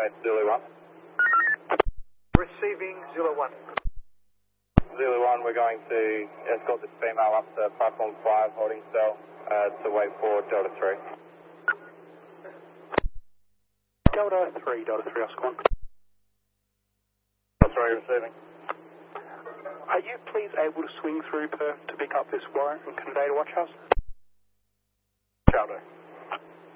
ahead, Zulu 1. Receiving Zulu 1. Zulu 1, we're going to escort this female up to platform 5, holding cell, to wait for Delta 3. Delta 3, Oscar 1. Delta 3 receiving. Are you please able to swing through Perth to pick up this warrant and convey to Watch House? Delta.